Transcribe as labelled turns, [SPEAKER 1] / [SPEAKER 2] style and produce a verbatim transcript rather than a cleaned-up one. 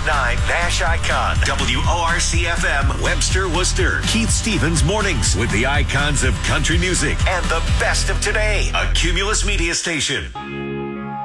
[SPEAKER 1] nine Nash Icon. W O R C F M, Webster, Worcester. Keith Stevens Mornings with the icons of country music and the best of today. A Cumulus Media Station.